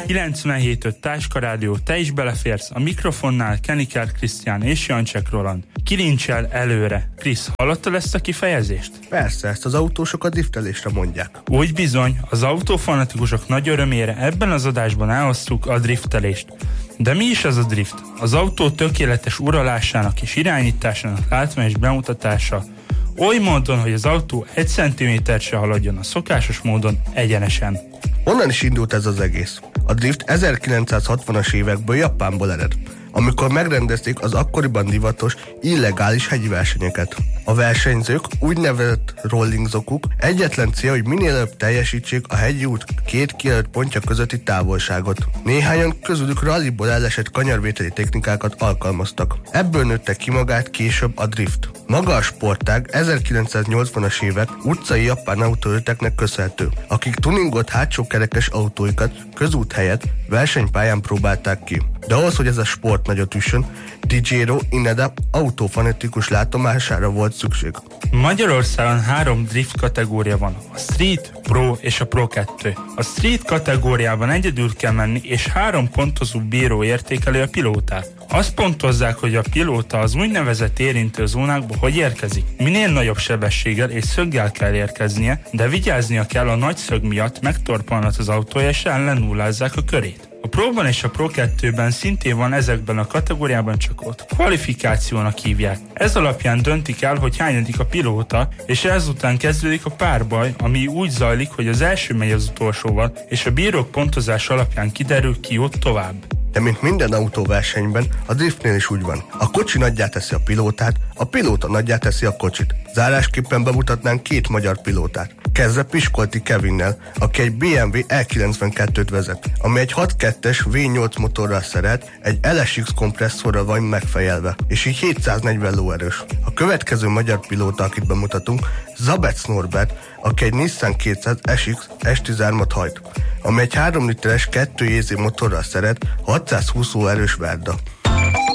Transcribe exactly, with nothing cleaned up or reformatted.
kilencvenhét öt Táska Rádió, te is beleférsz, a mikrofonnál Keniker Krisztián és Jancsek Roland. Kilincsel előre. Krisz, hallottad ezt a kifejezést? Persze, ezt az autósok a driftelésre mondják. Úgy bizony, az autófanatikusok nagy örömére ebben az adásban elhoztuk a driftelést. De mi is az a drift? Az autó tökéletes uralásának és irányításának látványos bemutatása, oly módon, hogy az autó egy centimétert se haladjon a szokásos módon egyenesen. Honnan is indult ez az egész? A drift ezerkilencszázhatvanas évekből Japánból ered, amikor megrendezték az akkoriban divatos, illegális hegyi versenyeket. A versenyzők, úgynevezett rollingzokuk egyetlen cél, hogy minél előbb teljesítsék a hegyi út két kijelölt pontja közötti távolságot. Néhányan közülük ralliból elesett kanyarvételi technikákat alkalmaztak. Ebből nőtte ki magát később a drift. Maga a sportág ezerkilencszáznyolcvanas évek utcai japán autóöteknek köszönhető, akik tuningolt hátsó kerekes autóikat közút helyett versenypályán próbálták ki. De ahhoz, hogy ez a sport nagyot üssön, Dijiro Inada autófanatikus látomására volt szükség. Magyarországon három drift kategória van, a Street, Pro és a Pro kettő. A Street kategóriában egyedül kell menni, és három pontozó bíró értékeli a pilótát. Azt pontozzák, hogy a pilóta az úgynevezett érintő zónákba hogy érkezik. Minél nagyobb sebességgel és szöggel kell érkeznie, de vigyáznia kell, a nagy szög miatt megtorpanhat az autója és ellenullázzák a körét. A Pro-ban és a Pro kettőben szintén van ezekben a kategóriában, csak ott kvalifikációnak hívják. Ez alapján döntik el, hogy hányadik a pilóta, és ezután kezdődik a párbaj, ami úgy zajlik, hogy az első megy az utolsóval, és a bírók pontozás alapján kiderül, ki jut tovább. De mint minden autóversenyben, a driftnél is úgy van. A kocsi nagyjá teszi a pilótát, a pilóta nagyjá teszi a kocsit. Zárásképpen bemutatnánk két magyar pilótát. Kezdve Piskolti Kevinnel, aki egy bé em vé E kilencvenkettőt vezet, ami egy hat kettes vé nyolc motorral szerelt, egy el es iksz kompresszorral van megfejelve, és így hétszáznegyven lóerős. A következő magyar pilóta, akit bemutatunk, Zabec Norbert, aki egy Nissan kétszáz es iksz es tizenhármat hajt, ami egy három literes kettő jé zé motorral szerelt, hatszázhúsz lóerős Verda.